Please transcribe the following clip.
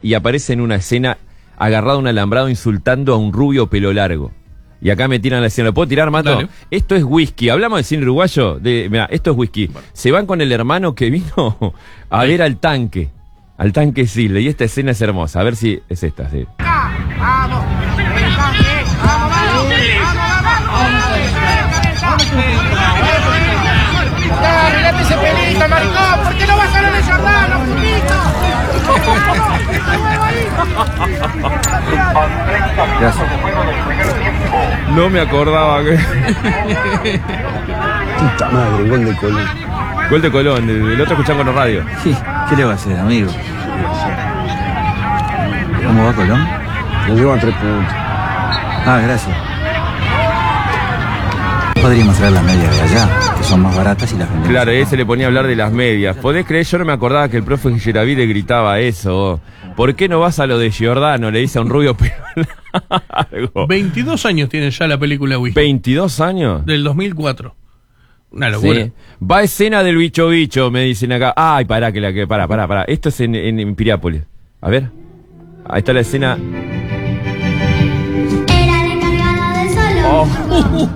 y aparece en una escena agarrado a un alambrado insultando a un rubio pelo largo. Y acá me tiran la escena. ¿Lo puedo tirar, Mato? Dale. Esto es whisky. Hablamos del cine uruguayo. Mirá, esto es whisky. Bueno. Se van con el hermano que vino a ver al tanque. Al tanque Silva. Y esta escena es hermosa. A ver si es esta. Sí. ¡Vamos! ¡Arreglate ese pelito, maricón! ¿Por qué no vas a ver ese hermano, putito? Gracias. No me acordaba que... Puta madre, gol de Colón. Gol de Colón, del otro escuchando con la radio. Sí, ¿qué le va a hacer, amigo? ¿Cómo va Colón? Nos llevan 3 puntos. Ah, gracias. Podríamos traer las medias de allá, que son más baratas y las vendemos. Claro, y se le ponía a hablar de las medias. ¿Podés creer? Yo no me acordaba que el profe Geraví le gritaba eso. ¿Por qué no vas a lo de Giordano? Le dice a un rubio pelo largo. 22 años tiene ya la película Whisky. ¿22 años? Del 2004. Una locura. Sí. Va escena del bicho bicho, me dicen acá. Ay, pará. Esto es en Piriápolis. A ver. Ahí está la escena. Era la encargada del salón. Oh.